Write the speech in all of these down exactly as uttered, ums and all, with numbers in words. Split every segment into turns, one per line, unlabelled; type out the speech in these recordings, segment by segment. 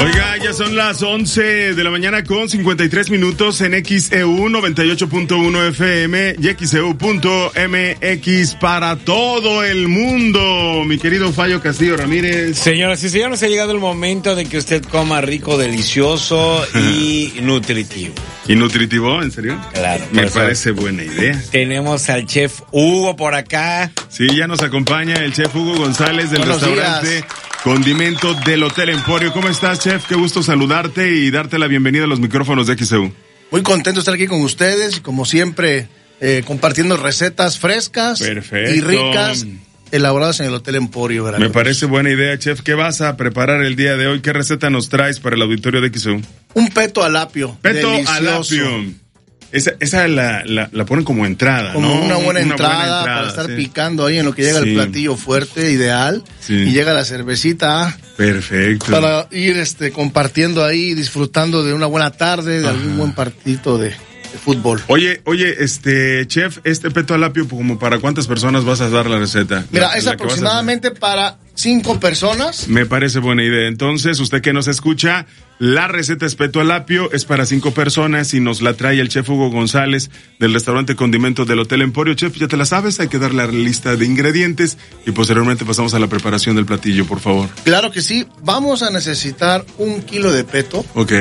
Oiga, ya son las once de la mañana con cincuenta y tres minutos en X E U noventa y ocho punto uno F M y X E U punto M X para todo el mundo. Mi querido Fallo Castillo Ramírez.
Señoras y señores, ha llegado el momento de que usted coma rico, delicioso y nutritivo.
¿Y nutritivo? ¿En serio?
Claro.
Me parece buena idea.
Tenemos al chef Hugo por acá.
Sí, ya nos acompaña el chef Hugo González del
Buenos
restaurante
días.
Condimento del Hotel Emporio. ¿Cómo estás, chef? Qué gusto saludarte y darte la bienvenida a los micrófonos de X E U.
Muy contento de estar aquí con ustedes y como siempre eh, compartiendo recetas frescas
Perfecto.
y ricas elaboradas en el Hotel Emporio, Veracruz.
Me parece buena idea, chef. ¿Qué vas a preparar el día de hoy? ¿Qué receta nos traes para el auditorio de X E U?
Un peto al apio.
Peto
delicioso.
al apio. Esa, esa la, la, la ponen como entrada,
Como
¿no?
una buena,
una
entrada,
buena entrada
para estar
sí.
picando ahí en lo que llega
Sí.
el platillo fuerte, ideal.
Sí.
Y llega la cervecita.
Perfecto.
Para ir este compartiendo ahí, disfrutando de una buena tarde, de
Ajá.
algún buen partidito de, de fútbol.
Oye, oye, este, chef, este peto al apio, como para cuántas personas vas a dar la receta?
Mira,
La-
es
la que vas a
aproximadamente para cinco personas.
Me parece buena idea. Entonces, usted que nos escucha, la receta es peto al apio, es para cinco personas y nos la trae el chef Hugo González del restaurante Condimento del Hotel Emporio. Chef, ya te la sabes, hay que dar la lista de ingredientes y posteriormente pasamos a la preparación del platillo, por favor.
Claro que sí, vamos a necesitar un kilo de peto,
Ok,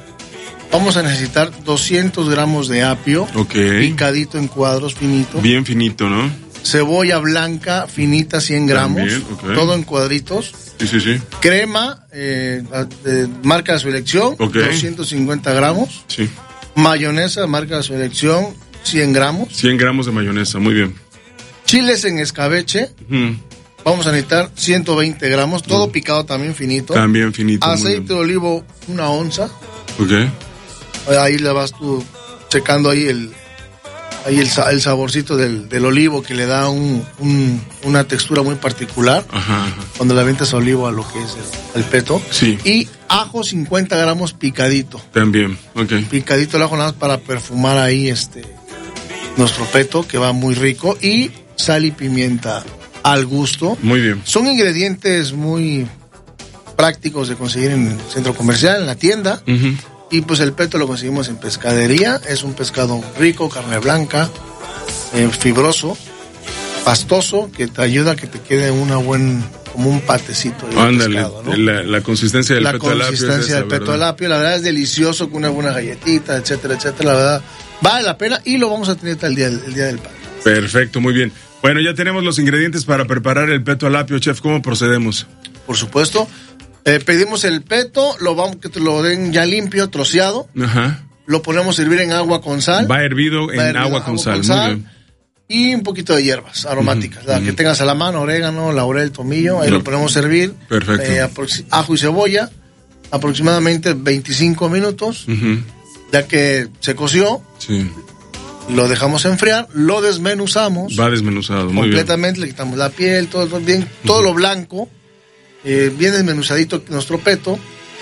vamos a necesitar doscientos gramos de apio,
ok.
picadito en cuadros finito,
Bien finito, ¿no?
cebolla blanca finita cien gramos,
También, ok.
todo en cuadritos,
Sí, sí, sí.
crema, eh, de marca de su elección,
Ok.
doscientos cincuenta gramos,
Sí.
mayonesa, marca de su elección, cien gramos,
cien gramos de mayonesa, muy bien.
chiles en escabeche,
Ujú.
vamos a necesitar ciento veinte gramos, todo
Mm.
picado también finito,
También finito. muy
aceite
bien.
de olivo una onza,
Ok.
ahí le vas tú checando ahí el ahí el, sa- el saborcito del, del olivo que le da un, un- una textura muy particular
Ajá, ajá.
cuando le avientas olivo a lo que es el, el peto.
Sí.
Y ajo cincuenta gramos picadito.
También, ok.
Picadito el ajo nada más para perfumar ahí este nuestro peto que va muy rico y sal y pimienta al gusto.
Muy bien.
Son ingredientes muy prácticos de conseguir en el centro comercial, en la tienda.
Ujú.
Y pues el peto lo conseguimos en pescadería. Es un pescado rico, carne blanca, eh, fibroso, pastoso, que te ayuda a que te quede una buen, como un patecito de
Ándale,
pescado, ¿no?
la, la consistencia del
La
peto al apio es
consistencia
esa,
del peto
¿verdad?
al apio, la verdad es delicioso con una buena galletita, etcétera, etcétera. La verdad vale la pena y lo vamos a tener hasta el día, el día del pan.
Perfecto, muy bien. Bueno, ya tenemos los ingredientes para preparar el peto al apio, chef. ¿Cómo procedemos?
Por supuesto, eh, pedimos el peto, lo vamos que te lo den ya limpio, troceado,
Ajá.
lo ponemos a hervir en agua con sal.
Va hervido en
Va hervido
agua con sal. Muy bien.
Y un poquito de hierbas aromáticas, la
ujú.
que tengas a la mano, orégano, laurel, tomillo, ahí
Lo-
lo ponemos a hervir.
Perfecto.
Eh, aproxi- ajo y cebolla, aproximadamente veinticinco minutos,
Ujú.
ya que se coció,
Sí.
lo dejamos enfriar, lo desmenuzamos
Va desmenuzado. Muy bien.
completamente, le quitamos la piel, todo, todo bien, todo lo blanco, eh, bien desmenuzadito nuestro peto,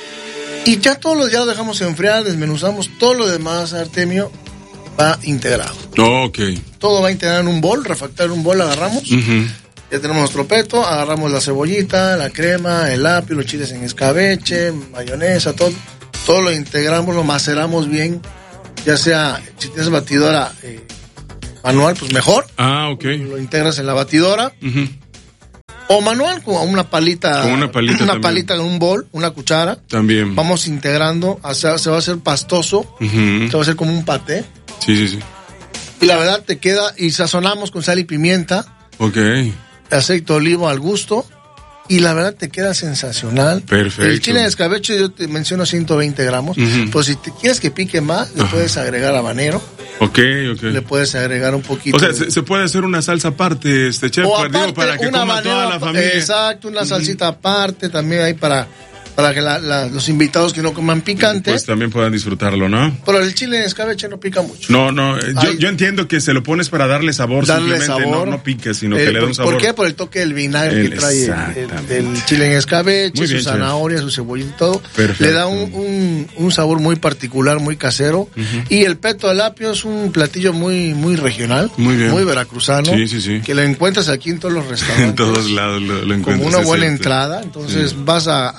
y ya todos los días lo dejamos enfriar, desmenuzamos, todo lo demás, Artemio, va integrado.
Ok.
Todo va integrado en un bol, refactar un bol, agarramos,
Ujú.
ya tenemos nuestro peto, agarramos la cebollita, la crema, el apio, los chiles en escabeche, mayonesa, todo, todo lo integramos, lo maceramos bien, ya sea, si tienes batidora eh, manual, pues mejor,
Ah, ok.
lo integras en la batidora,
Ujú.
o manual con una palita,
Con una palita
una
también.
palita en un bol, una cuchara,
También.
vamos integrando, o sea, se va a hacer pastoso,
Ujú.
se va a hacer como un paté,
Sí, sí, sí.
y la verdad te queda, y sazonamos con sal y pimienta,
Ok.
aceite de olivo al gusto, y la verdad te queda sensacional.
Perfecto.
El chile en escabeche yo te menciono ciento veinte gramos,
Ujú.
pues si te quieres que pique más, le
Ajá.
puedes agregar habanero,
Ok, ok.
le puedes agregar un poquito.
O sea,
de-
se, se puede hacer una salsa aparte, este chef,
o
pues, digo,
aparte,
para que
una
coma
habanero,
toda la familia.
exacto, una salsita aparte también hay para, para que la- la- los invitados que no coman picante,
Pues también puedan disfrutarlo, ¿no?
pero el chile en escabeche no pica mucho.
No, no, eh, yo,
Ay.
yo entiendo que se lo pones para darle sabor,
Darle
simplemente,
sabor.
no, no pique, sino
Eh,
que le da
¿por-
un sabor.
¿Por qué? Por el toque del vinagre
El-
que trae el,
exactamente.
el- el chile en escabeche,
Muy
su
bien, chef.
zanahoria, su cebollita y todo.
Perfecto.
Le da un, un, un sabor muy particular, muy casero. Y el peto al apio es un platillo muy muy regional,
Muy bien.
muy veracruzano.
Sí, sí, sí.
Que lo encuentras aquí en todos los restaurantes.
En todos lados lo, lo encuentras.
Como una
es
buena
cierto.
entrada. Entonces
Sí.
vas a, a,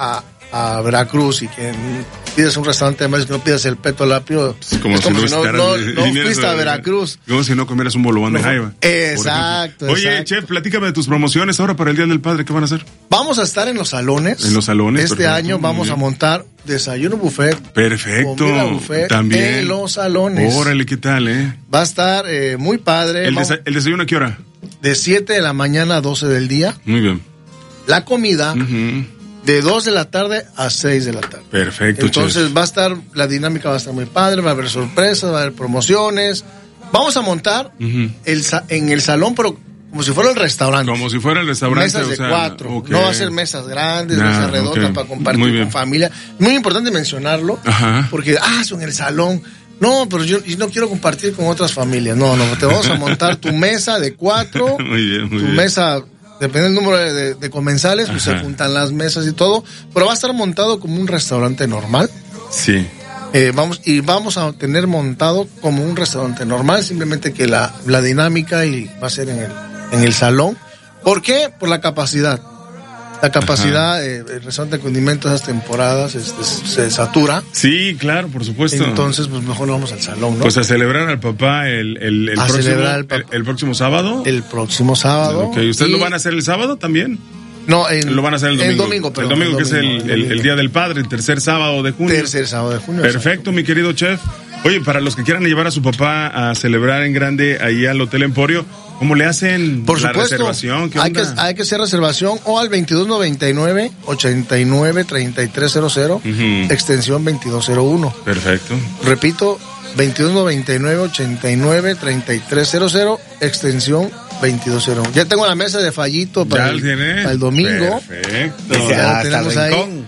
a Veracruz y que pides un restaurante de marisco, no pides el Peto al Apio,
es como, es
si
como
no,
si
no,
no,
no, no fuiste a Veracruz.
Como si no comieras un bolobán de jaiba.
Exacto,
Oye,
exacto.
chef, platícame de tus promociones ahora para el Día del Padre, ¿qué van a hacer?
Vamos a estar en los salones.
En los salones.
Este
perfecto,
año vamos a montar desayuno buffet.
Perfecto.
Comida buffet
también.
en los salones.
Órale, ¿qué tal, eh?
Va a estar eh, muy padre.
¿El,
Vamos,
desa- ¿El desayuno a qué hora?
de siete de la mañana a doce del día.
Muy bien.
La comida
Ujú.
de dos de la tarde a seis de la tarde.
Perfecto,
Entonces
chef.
va a estar, la dinámica va a estar muy padre, va a haber sorpresas, va a haber promociones. Vamos a montar
Ujú.
el, sa- en el salón, pero como si fuera el restaurante.
Como si fuera el restaurante.
Mesas
o
de
sea,
cuatro.
ok.
No va a ser mesas grandes,
Ah,
mesas redondas
ok.
para compartir
Muy bien.
con familia. Muy importante mencionarlo.
Ajá.
Porque, ah, son en el salón. No, pero yo, yo no quiero compartir con otras familias. No, no, te vamos a montar tu mesa de cuatro.
Muy bien, muy
tu
bien.
mesa, depende del número de, de- de comensales, pues
Ajá.
se juntan las mesas y todo. Pero va a estar montado como un restaurante normal.
Sí.
Eh, vamos y vamos a tener montado como un restaurante normal, simplemente que la, la dinámica y va a ser en el, en el salón. ¿Por qué? Por la capacidad. La capacidad, eh, el restaurante de condimentos esas temporadas este, se satura.
Sí, claro, por supuesto.
Entonces, pues mejor nos vamos al salón, ¿no?
Pues a celebrar al papá el, el, el
A
próximo,
celebrar al papá.
el, el próximo sábado.
el próximo sábado.
Ok, ¿ustedes
Y-
lo van a hacer el sábado también?
No, en-
Lo van a hacer el domingo.
perdón,
el domingo, que es el,
domingo,
el- el
domingo.
Día del Padre, el tercer sábado de junio.
Tercer sábado de junio.
Perfecto, mi querido chef. Oye, para los que quieran llevar a su papá a celebrar en grande ahí al Hotel Emporio, ¿cómo le hacen
Por
la
supuesto,
reservación? ¿Qué
hay que,
onda?
hay que hacer reservación o al veintidós noventa y nueve, ochenta y nueve, treinta y tres cero cero,
Ujú.
extensión veintidós cero uno.
Perfecto.
Repito, veintidós noventa y nueve, ochenta y nueve, treinta y tres cero cero, extensión veintidós cero uno. Ya tengo la mesa de Fallito para,
¿Ya
el,
lo tiene?
para el domingo.
Perfecto.
Dice,
Ya lo
hasta
tenemos ahí.
rincón.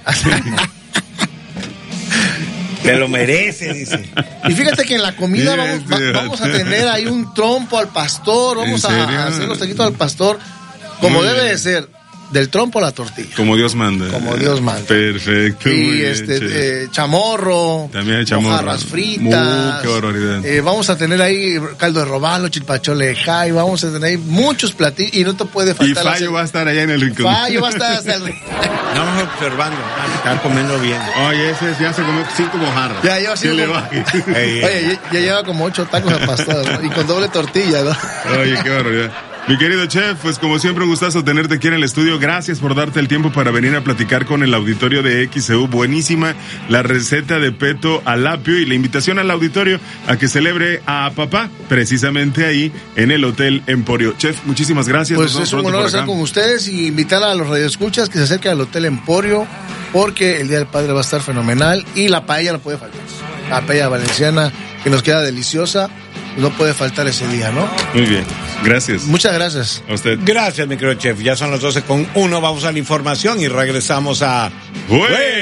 Te lo merece, dice.
Y fíjate que en la comida
Bien,
vamos, va-
bien.
vamos a tener ahí un trompo al pastor, vamos
¿En
a,
serio?
a hacer los taquitos al pastor, como
Muy
debe
bien.
de ser, del trompo a la tortilla.
Como Dios manda.
Como Dios manda.
Perfecto. muy
Y
bien,
este
chef.
eh, chamorro,
También hay chamorro.
mojarras fritas,
Uh, qué barbaridad.
eh, vamos a tener ahí caldo de robalo, chilpachole de jai, vamos a tener ahí muchos platillos y no te puede
Y
faltar la
Fallo va a estar allá en el rincón.
Fallo va a estar hasta el
Estamos observando. Ah, están comiendo bien.
Oye, ese ya se comió cinco mojarras.
Ya lleva
Que
cinco-
le baje.
Ey,
Oye, ya, ya lleva como ocho tacos al pastor, ¿no? Y con doble tortilla, ¿no?
Oye, qué barbaridad. Mi querido chef, pues como siempre un gustazo tenerte aquí en el estudio. Gracias por darte el tiempo para venir a platicar con el auditorio de X C U. Buenísima la receta de peto al apio y la invitación al auditorio a que celebre a papá precisamente ahí en el Hotel Emporio. Chef, muchísimas gracias.
Pues
Nos vemos
es un
pronto
honor
por
estar
acá.
con ustedes y invitar a los radioescuchas que se acerquen al Hotel Emporio porque el Día del Padre va a estar fenomenal y la paella no puede faltar. La paella valenciana que nos queda deliciosa, no puede faltar ese día, ¿no?
Muy bien, gracias.
Muchas gracias.
A usted.
Gracias, mi querido chef. Ya son las doce con uno. Vamos a la información y regresamos a...
¡Güey!